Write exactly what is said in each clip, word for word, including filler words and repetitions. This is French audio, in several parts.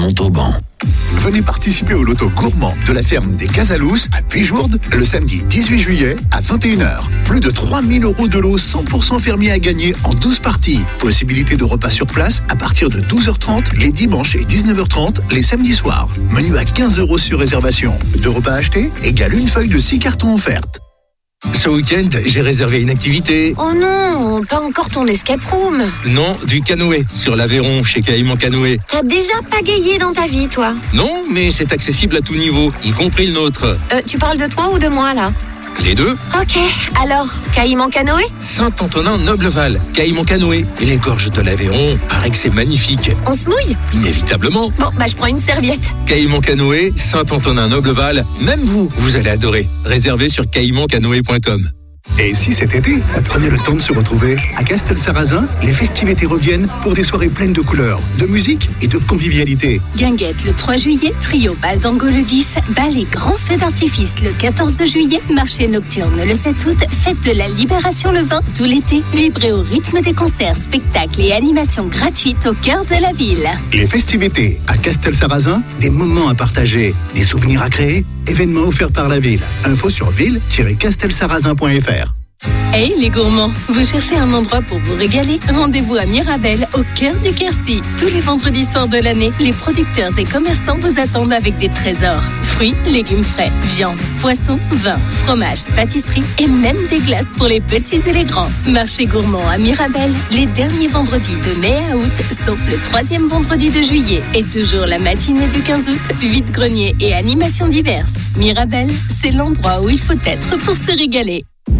Montauban. Venez participer au loto gourmand de la ferme des Casalous à Puijourde le samedi dix-huit juillet à vingt et une heures. Plus de trois mille euros de lot cent pour cent fermier à gagner en douze parties. Possibilité de repas sur place à partir de douze heures trente les dimanches et dix-neuf heures trente les samedis soirs. Menu à quinze euros sur réservation. Deux repas achetés égale une feuille de six cartons offertes. Ce week-end, j'ai réservé une activité. Oh non, pas encore ton escape room. Non, du canoë, sur l'Aveyron, chez Caïman Canoë. T'as déjà pagayé dans ta vie, toi? Non, mais c'est accessible à tout niveau, y compris le nôtre. Euh, tu parles de toi ou de moi, là? Les deux. Ok, alors, Caïman Canoë? Saint-Antonin-Nobleval, Caïman Canoë. Et les gorges de l'Aveyron, paraît que c'est magnifique. On se mouille? Inévitablement. Bon, bah je prends une serviette. Caïman Canoë, Saint-Antonin-Nobleval, même vous, vous allez adorer. Réservez sur caïman canoë point com. Et si cet été, prenez le temps de se retrouver à Castel-Sarrazin, les festivités reviennent pour des soirées pleines de couleurs, de musique et de convivialité. Guinguette le trois juillet, trio bal d'Ango le dix, bal et grand feu d'artifice le quatorze juillet, marché nocturne le sept août, fête de la Libération le vingt, tout l'été, vibrez au rythme des concerts, spectacles et animations gratuites au cœur de la ville. Les festivités à Castel-Sarrazin, des moments à partager, des souvenirs à créer, événements offerts par la ville. Info sur ville tiret castelsarrazin point f r. Hey les gourmands, vous cherchez un endroit pour vous régaler? Rendez-vous à Mirabel, au cœur du Quercy. Tous les vendredis soirs de l'année, les producteurs et commerçants vous attendent avec des trésors. Fruits, légumes frais, viande, poissons, vin, fromage, pâtisserie et même des glaces pour les petits et les grands. Marché gourmand à Mirabel, les derniers vendredis de mai à août, sauf le troisième vendredi de juillet. Et toujours la matinée du quinze août, vide-grenier et animations diverses. Mirabel, c'est l'endroit où il faut être pour se régaler.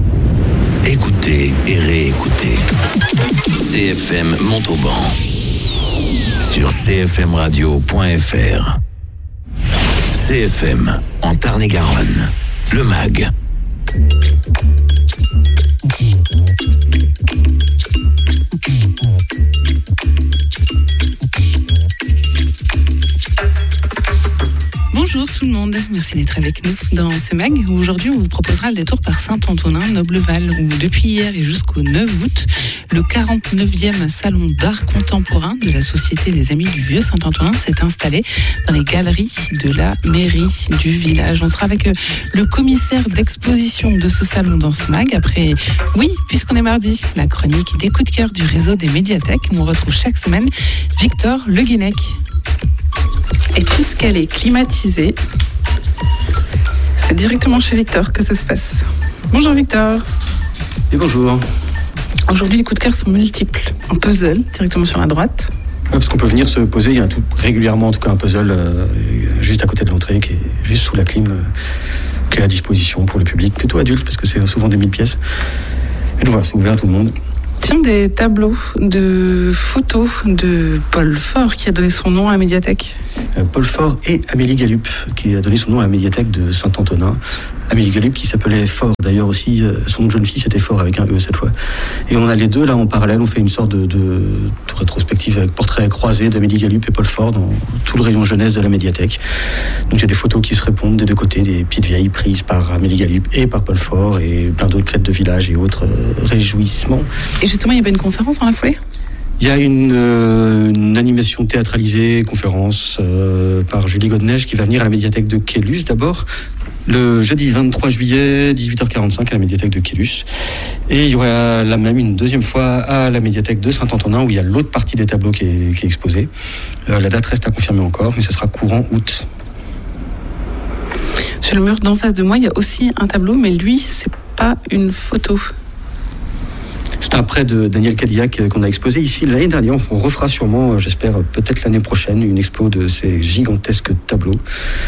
Écoutez et réécoutez C F M Montauban sur c f m radio point f r. C F M en Tarn-et-Garonne, le M A G. Bonjour tout le monde, merci d'être avec nous dans ce mag où aujourd'hui on vous proposera le détour par Saint-Antonin-Nobleval où depuis hier et jusqu'au neuf août, le quarante-neuvième salon d'art contemporain de la Société des Amis du Vieux Saint-Antonin s'est installé dans les galeries de la mairie du village. On sera avec le commissaire d'exposition de ce salon dans ce mag après, oui, puisqu'on est mardi, la chronique des coups de cœur du réseau des médiathèques où on retrouve chaque semaine Victor Le Guenec. Et puisqu'elle est climatisée, c'est directement chez Victor que ça se passe. Bonjour Victor. Et bonjour. Aujourd'hui, les coups de cœur sont multiples. Un puzzle, directement sur la droite. Ouais, parce qu'on peut venir se poser, il y a un tout, régulièrement en tout cas un puzzle euh, juste à côté de l'entrée, qui est juste sous la clim, euh, qui est à disposition pour le public, plutôt adulte, parce que c'est souvent des mille pièces. Et donc voilà, c'est ouvert à tout le monde. Tiens, des tableaux de photos de Paul Faure qui a donné son nom à la médiathèque. Euh, Paul Faure et Amélie Gallup qui a donné son nom à la médiathèque de Saint-Antonin. Amélie Gallup qui s'appelait Faure. D'ailleurs aussi, euh, son nom de jeune fille c'était Faure avec un E cette fois. Et on a les deux là en parallèle. On fait une sorte de, de, de rétrospective avec portrait croisé d'Amélie Gallup et Paul Faure dans tout le rayon jeunesse de la médiathèque. Donc il y a des photos qui se répondent des deux côtés, des petites vieilles prises par Amélie Gallup et par Paul Faure et plein d'autres fêtes de village et autres euh, réjouissements. Et justement, il y avait une conférence dans la foulée ? Il y a une, euh, une animation théâtralisée, conférence euh, par Julie Godneige qui va venir à la médiathèque de Quélus d'abord, le jeudi vingt-trois juillet, dix-huit heures quarante-cinq à la médiathèque de Quélus. Et il y aura la même une deuxième fois à la médiathèque de Saint-Antonin où il y a l'autre partie des tableaux qui est, qui est exposée. Euh, la date reste à confirmer encore, mais ce sera courant août. Sur le mur d'en face de moi, il y a aussi un tableau, mais lui, c'est pas une photo. C'est un prêt de Daniel Cadillac qu'on a exposé ici l'année dernière. On refera sûrement, j'espère, peut-être l'année prochaine, une expo de ces gigantesques tableaux.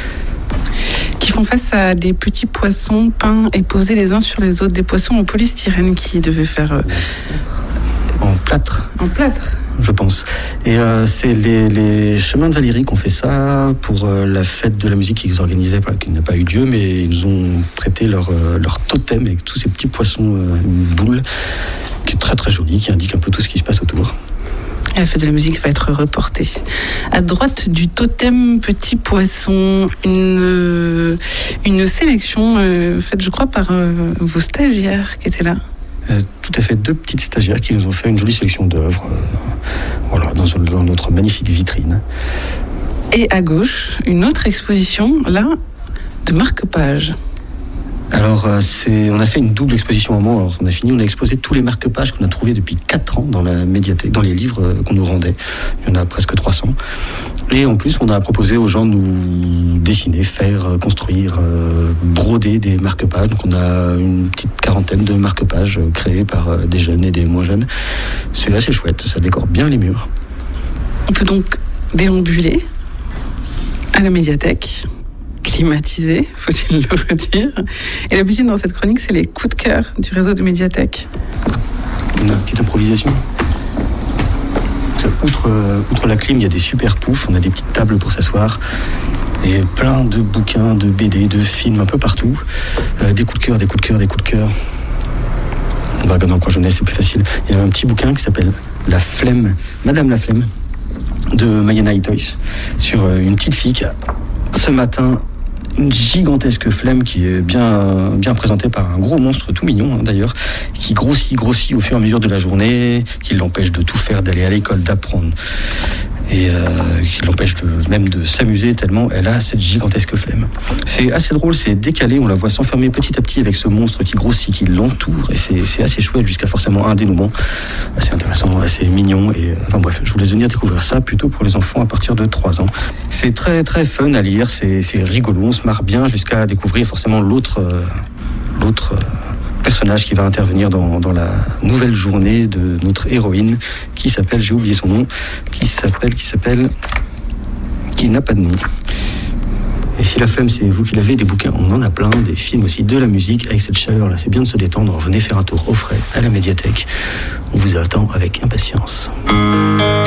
Qui font face à des petits poissons peints et posés les uns sur les autres. Des poissons en polystyrène qui devaient faire... Euh... En plâtre. En plâtre. Je pense. Et euh, c'est les, les Chemins de Valérie qui ont fait ça pour euh, la fête de la musique qu'ils organisaient, qui n'a pas eu lieu, mais ils nous ont prêté leur, euh, leur totem avec tous ces petits poissons, euh, une boule, qui est très très jolie, qui indique un peu tout ce qui se passe autour. La fête de la musique va être reportée. À droite du totem petit poisson, une, une sélection euh, faite, je crois, par euh, vos stagiaires qui étaient là. Euh, tout à fait, deux petites stagiaires qui nous ont fait une jolie sélection d'œuvres, euh, voilà, dans, dans notre magnifique vitrine. Et à gauche, une autre exposition, là, de marque-pages. Alors, euh, c'est, on a fait une double exposition à un moment. Alors, on a fini, on a exposé tous les marque-pages qu'on a trouvés depuis quatre ans dans la médiathèque, dans les livres euh, qu'on nous rendait. Il y en a presque trois cents. Et en plus, on a proposé aux gens de nous dessiner, faire, euh, construire, euh, broder des marque-pages. Donc, on a une petite quarantaine de marque-pages euh, créés par euh, des jeunes et des moins jeunes. C'est assez chouette, ça décore bien les murs. On peut donc déambuler à la médiathèque, climatisé, faut-il le redire. Et l'habitude dans cette chronique, c'est les coups de cœur du réseau de médiathèques. Une petite improvisation. Outre, outre la clim, il y a des super poufs, on a des petites tables pour s'asseoir, et plein de bouquins, de B D, de films un peu partout. Euh, des coups de cœur, des coups de cœur, des coups de cœur. On va regarder en quoi jeunesse, c'est plus facile. Il y a un petit bouquin qui s'appelle La Flemme, Madame la Flemme, de Mayana Itois, sur une petite fille qui a, ce matin, une gigantesque flemme qui est bien, bien présentée par un gros monstre tout mignon hein, d'ailleurs, qui grossit, grossit au fur et à mesure de la journée, qui l'empêche de tout faire, d'aller à l'école, d'apprendre. Et euh, qui l'empêche de, même de s'amuser tellement elle a cette gigantesque flemme. C'est assez drôle, c'est décalé, on la voit s'enfermer petit à petit avec ce monstre qui grossit, qui l'entoure, et c'est, c'est assez chouette jusqu'à forcément un dénouement assez intéressant, assez mignon. Et enfin bref, je vous laisse venir découvrir ça plutôt pour les enfants à partir de trois ans. C'est très très fun à lire, c'est, c'est rigolo, on se marre bien jusqu'à découvrir forcément l'autre, euh, l'autre euh, personnage qui va intervenir dans, dans la nouvelle journée de notre héroïne qui s'appelle, j'ai oublié son nom, qui s'appelle, qui s'appelle, qui n'a pas de nom. Et si la flemme, c'est vous qui l'avez, des bouquins, on en a plein, des films aussi, de la musique, avec cette chaleur là, c'est bien de se détendre, venez faire un tour au frais à la médiathèque. On vous attend avec impatience.